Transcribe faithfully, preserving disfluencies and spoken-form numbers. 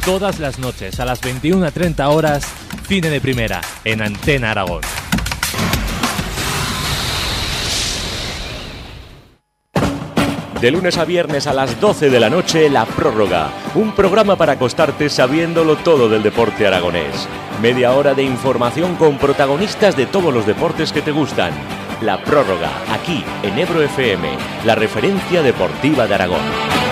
todas las noches a las veintiuna treinta horas, Cine de Primera, en Antena Aragón. De lunes a viernes a las doce de la noche, La Prórroga. Un programa para acostarte sabiéndolo todo del deporte aragonés. Media hora de información con protagonistas de todos los deportes que te gustan. La Prórroga, aquí en Ebro F M, la referencia deportiva de Aragón.